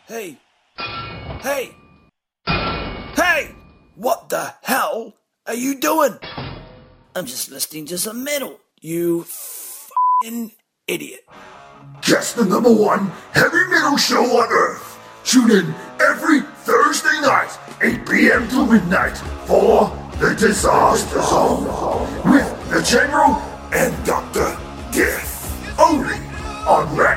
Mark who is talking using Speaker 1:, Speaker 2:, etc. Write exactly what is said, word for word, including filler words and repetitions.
Speaker 1: Hey! Hey! Hey! What the hell are you doing? I'm just listening to some metal, you f***ing idiot.
Speaker 2: Just the number one heavy metal show on Earth. Tune in every Thursday night, eight p.m. to midnight, for The Disaster Zone with the General and Doctor Death. Only on Rap